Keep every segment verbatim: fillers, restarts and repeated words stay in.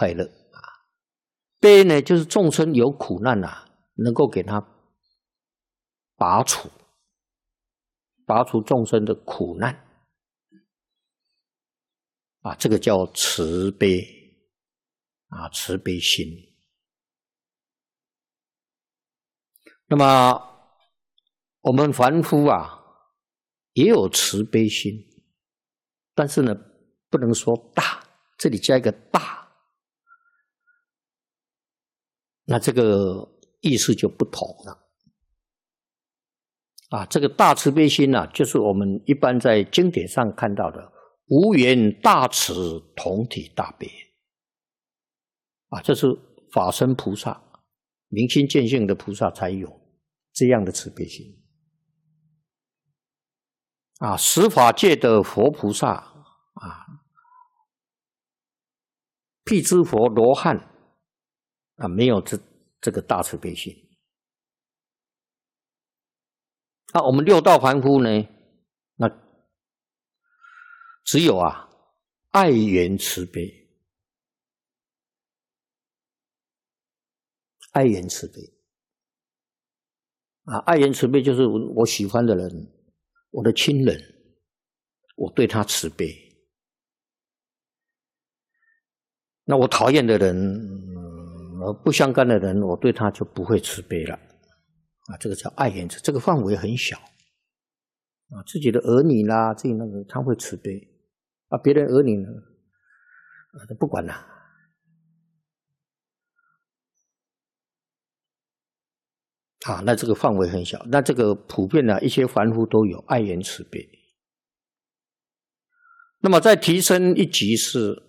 快乐啊。悲呢，就是众生有苦难啊，能够给他拔除，拔除众生的苦难啊，这个叫慈悲啊，慈悲心。那么我们凡夫啊，也有慈悲心，但是呢，不能说大，这里加一个大，那这个意思就不同了。啊，这个大慈悲心啊，就是我们一般在经典上看到的无缘大慈同体大悲啊，这是法身菩萨、明心见性的菩萨才有这样的慈悲心啊。十法界的佛菩萨啊，辟支佛、罗汉啊，没有这这个大慈悲心。那、啊、我们六道凡夫呢？那只有啊，爱缘慈悲，爱缘慈悲啊，爱缘慈悲就是我喜欢的人，我的亲人，我对他慈悲。那我讨厌的人，呃，不相干的人，我对他就不会慈悲了。啊，这个叫爱缘慈，这个范围很小啊，自己的儿女啦，自己那个他会慈悲啊，别人儿女呢，啊，不管了啊，那这个范围很小，那这个普遍呢，一些凡夫都有爱缘慈悲。那么再提升一级是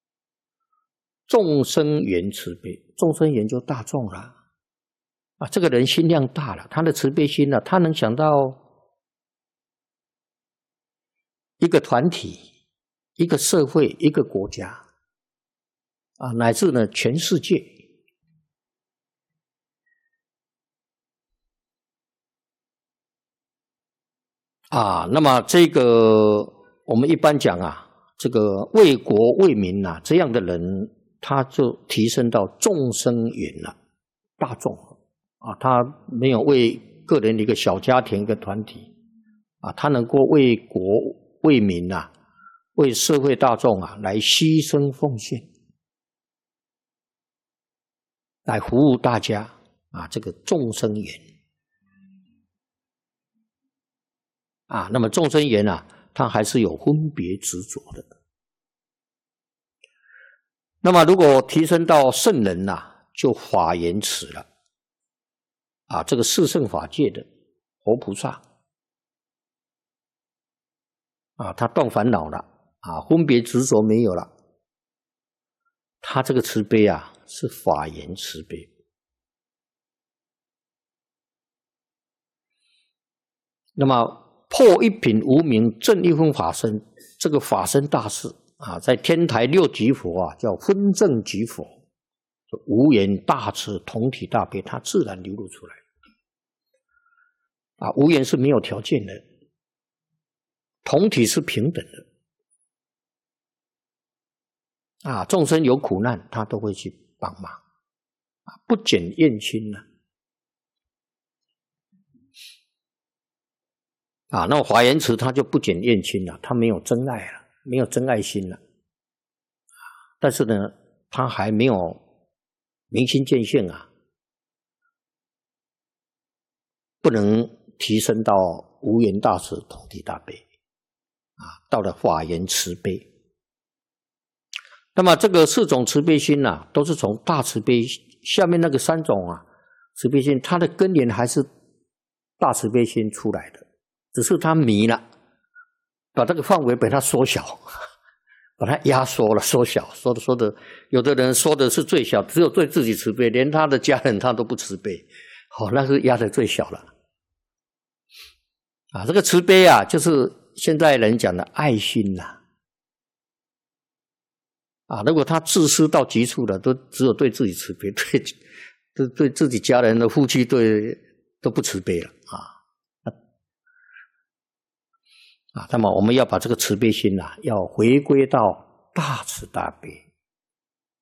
众生缘慈悲，众生缘就大众了。啊，这个人心量大了，他的慈悲心呢、啊，他能想到一个团体、一个社会、一个国家，啊，乃至呢全世界。啊，那么这个我们一般讲啊，这个为国为民啊，这样的人，他就提升到众生缘了，大众。啊，他没有为个人的一个小家庭、一个团体，啊，他能够为国为民啊，为社会大众啊来牺牲奉献，来服务大家啊，这个众生缘啊，那么众生缘啊，它还是有分别执着的。那么如果提升到圣人呐、啊，就法缘慈了。啊，这个四圣法界的活菩萨啊，他断烦恼了啊，分别执着没有了，他这个慈悲啊是法缘慈悲。那么破一品无明，证一分法身，这个法身大士啊，在天台六级佛啊叫分正级佛，无缘大慈同体大悲，它自然流露出来。啊，无缘是没有条件的，同体是平等的。啊，众生有苦难，他都会去帮忙，啊，不减厌亲呢。啊，那华严慈他就不减厌亲了，他没有真爱了，没有真爱心了。但是呢，他还没有明心见性啊，不能提升到无缘大慈同体大悲啊，到了法缘慈悲。那么这个四种慈悲心啊，都是从大慈悲下面那个三种啊慈悲心，它的根源还是大慈悲心出来的，只是它迷了，把这个范围把它缩小，把它压缩了，缩小，说的说的，有的人说的是最小，只有对自己慈悲，连他的家人他都不慈悲，哦，那是压得最小了。啊，这个慈悲啊，就是现在人讲的爱心呐、啊。啊，如果他自私到极处了，都只有对自己慈悲，对对对自己家人的夫妻对都不慈悲了啊啊！那么我们要把这个慈悲心呐、啊，要回归到大慈大悲。